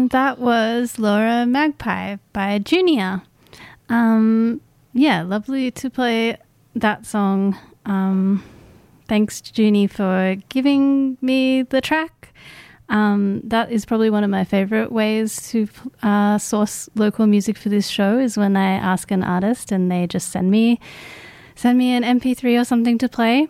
That was Laura Magpie by Junior. Yeah, lovely to play that song. Thanks, Junie, for giving me the track. That is probably one of my favorite ways to source local music for this show, is when I ask an artist and they just send me an MP3 or something to play.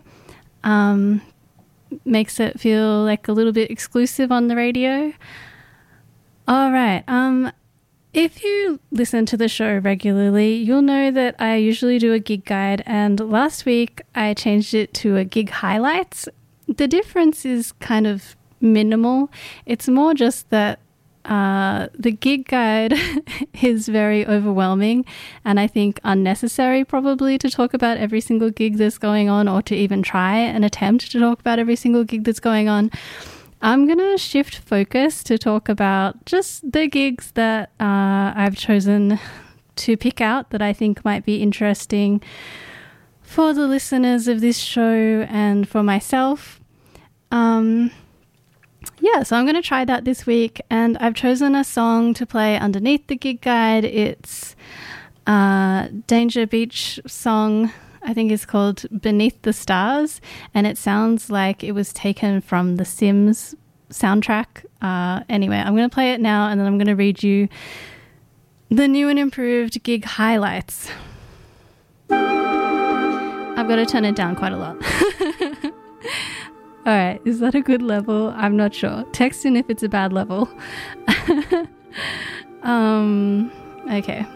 Makes it feel like a little bit exclusive on the radio. All right. If you listen to the show regularly, you'll know that I usually do a gig guide, and last week I changed it to a gig highlights. The difference is kind of minimal. It's more just that the gig guide is very overwhelming, and I think unnecessary probably to talk about every single gig that's going on, or to even try and attempt to talk about every single gig that's going on. I'm going to shift focus to talk about just the gigs that I've chosen to pick out that I think might be interesting for the listeners of this show and for myself. Yeah, so I'm going to try that this week, and I've chosen a song to play underneath the gig guide. It's Danger Beach song. I think it's called Beneath the Stars, and it sounds like it was taken from the Sims soundtrack. Anyway, I'm going to play it now, and then I'm going to read you the new and improved gig highlights. I've got to turn it down quite a lot. All right, is that a good level? I'm not sure. Text in if it's a bad level. Okay.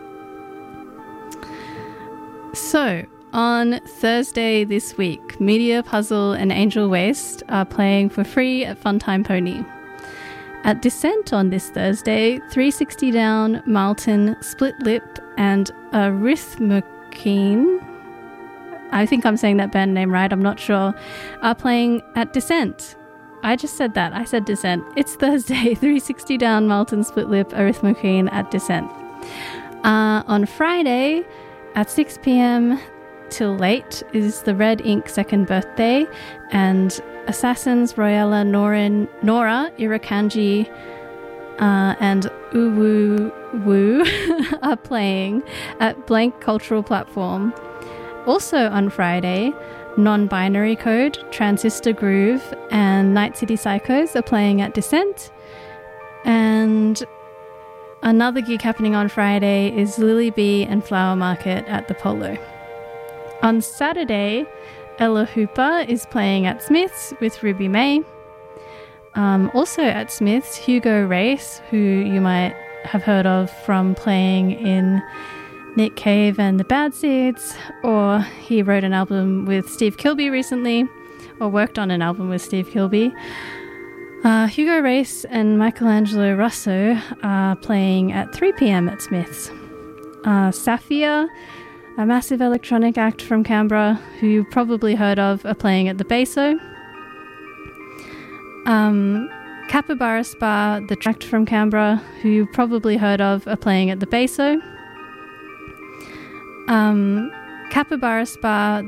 So, on Thursday this week, Media Puzzle and Angel Waste are playing for free at Funtime Pony. At Descent on this Thursday, 360 Down, Marlton, Split Lip, and Arithmokeen, I think I'm saying that band name right, I'm not sure, are playing at Descent. I just said that. I said Descent. It's Thursday, 360 Down, Marlton, Split Lip, Arithmokeen at Descent. On Friday, at 6 p.m, till late is the Red Ink second birthday, and Assassins, Royella, Nora, Irakanji, and Uwu Woo are playing at Blank Cultural Platform. Also on Friday, Non-Binary Code, Transistor Groove, and Night City Psychos are playing at Descent. And another gig happening on Friday is Lily Bee and Flower Market at the Polo. On Saturday, Ella Hooper is playing at Smith's with Ruby May. Also at Smith's, Hugo Race, who you might have heard of from playing in Nick Cave and the Bad Seeds, or he wrote an album with Steve Kilbey recently, or worked on an album with Steve Kilbey. Hugo Race and Michelangelo Russo are playing at 3 p.m. at Smith's. Saphir, a massive electronic act from Canberra, who you've probably heard of, are playing at the Beso. Capybara Spa, the act from Canberra, who you've probably heard of, are playing at the Beso. Capybara Spa,